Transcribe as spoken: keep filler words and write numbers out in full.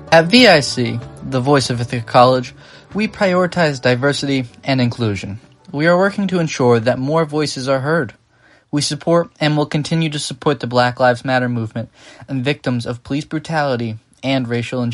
At V I C, the voice of Ithaca College, we prioritize diversity and inclusion. We are working to ensure that more voices are heard. We support and will continue to support the Black Lives Matter movement and victims of police brutality and racial injustice.